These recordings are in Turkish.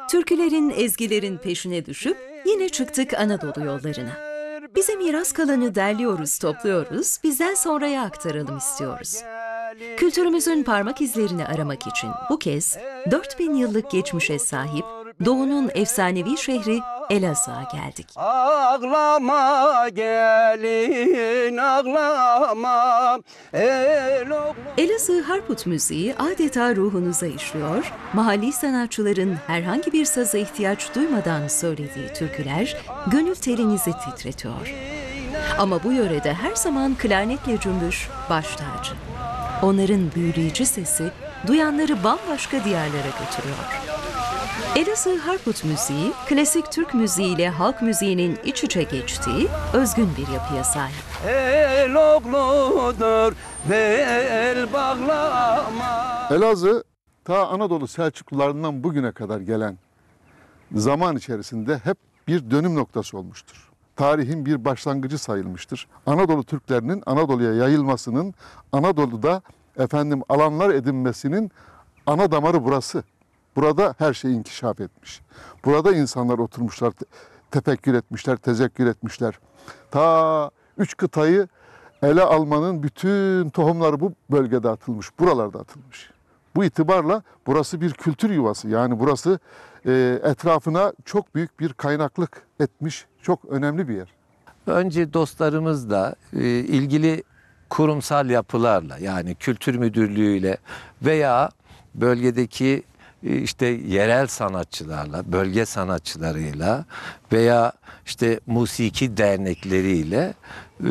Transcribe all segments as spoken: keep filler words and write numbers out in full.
Türkülerin, ezgilerin peşine düşüp yine çıktık Anadolu yollarına. Bize miras kalanı derliyoruz, topluyoruz, bizden sonraya aktaralım istiyoruz. Kültürümüzün parmak izlerini aramak için bu kez dört bin yıllık geçmişe sahip Doğu'nun efsanevi şehri Elazığ'a geldik. Ağlama gelin ağlama. Elazığ Harput müziği adeta ruhunuza işliyor, mahalli sanatçıların herhangi bir saza ihtiyaç duymadan söylediği türküler gönül telinizi titretiyor. Ama bu yörede her zaman klarnetle cümbüş baş tacı. Onların büyüleyici sesi duyanları bambaşka diyarlara götürüyor. Elazığ Harput müziği, klasik Türk müziği ile halk müziğinin iç içe geçtiği özgün bir yapıya sahip. El oğludur bel bağlama. Elazığ, ta Anadolu Selçuklularından bugüne kadar gelen zaman içerisinde hep bir dönüm noktası olmuştur. Tarihin bir başlangıcı sayılmıştır. Anadolu Türklerinin Anadolu'ya yayılmasının, Anadolu'da efendim alanlar edinmesinin ana damarı burası. Burada her şey inkişaf etmiş. Burada insanlar oturmuşlar, te tefekkür etmişler, tezekkür etmişler. Ta üç kıtayı ele almanın bütün tohumları bu bölgede atılmış, buralarda atılmış. Bu itibarla burası bir kültür yuvası. Yani burası e, etrafına çok büyük bir kaynaklık etmiş, çok önemli bir yer. Önce dostlarımız da e, ilgili kurumsal yapılarla, yani kültür müdürlüğüyle veya bölgedeki işte yerel sanatçılarla, bölge sanatçılarıyla veya işte musiki dernekleriyle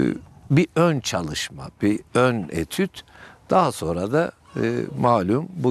bir ön çalışma, bir ön etüt, daha sonra da malum bu